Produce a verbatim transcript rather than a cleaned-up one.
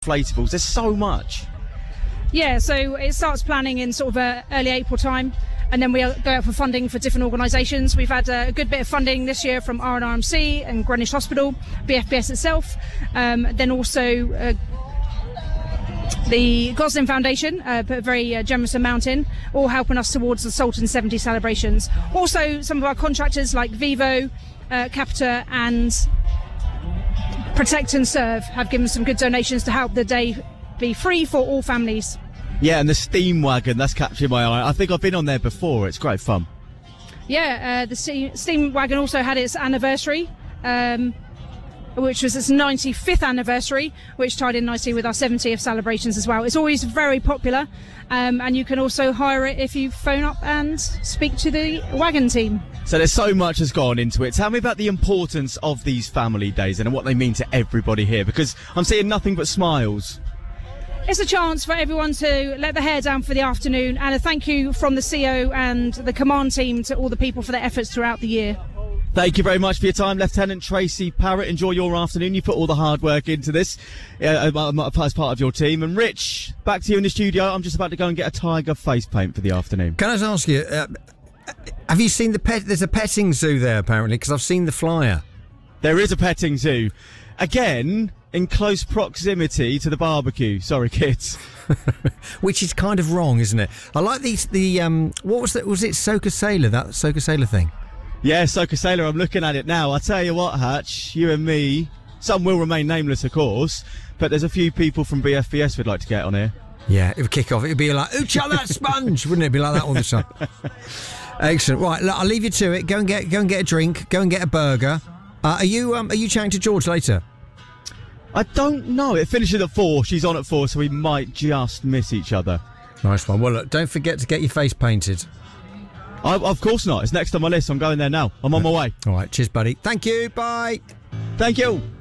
inflatables. There's so much. Yeah, so it starts planning in sort of uh, early April time, and then we go out for funding for different organisations. We've had a good bit of funding this year from R and R M C and Greenwich Hospital, B F B S itself, um, then also uh, the Goslin Foundation uh, put a very uh, generous amount in, all helping us towards the Sultan seventy celebrations. Also, some of our contractors like Vivo, uh, Capita and Protect and Serve have given some good donations to help the day be free for all families. Yeah, and the steam wagon, that's captured my eye. I think I've been on there before. It's great fun. Yeah, uh, the steam, steam wagon also had its anniversary, um, which was its ninety-fifth anniversary, which tied in nicely with our seventieth celebrations as well. It's always very popular, um, and you can also hire it if you phone up and speak to the wagon team. So there's so much has gone into it. Tell me about the importance of these family days and what they mean to everybody here, because I'm seeing nothing but smiles. It's a chance for everyone to let their hair down for the afternoon, and a thank you from the C O and the command team to all the people for their efforts throughout the year. Thank you very much for your time, Lieutenant Tracy Parrott. Enjoy your afternoon. You put all the hard work into this uh, as part of your team. And Rich, back to you in the studio. I'm just about to go and get a tiger face paint for the afternoon. Can I just ask you, uh, have you seen the pet? There's a petting zoo there apparently, because I've seen the flyer. There is a petting zoo. Again, in close proximity to the barbecue. Sorry, kids. Which is kind of wrong, isn't it? I like these. The um, what was that? Was it Soca Sailor? That Soca Sailor thing. Yeah, Soca Sailor, I'm looking at it now. I tell you what, Hutch, you and me, some will remain nameless, of course, but there's a few people from B F B S we'd like to get on here. Yeah, it would kick off. It would be like, ooh, chuck that sponge, wouldn't it? It'd be like that all the time. Excellent. Right, look, I'll leave you to it. Go and get, go and get a drink. Go and get a burger. Uh, are you, um, are you chatting to George later? I don't know. It finishes at four. She's on at four, so we might just miss each other. Nice one. Well, look, don't forget to get your face painted. I, of course not. It's next on my list. I'm going there now. I'm on my way. All right. Cheers, buddy. Thank you. Bye. Thank you.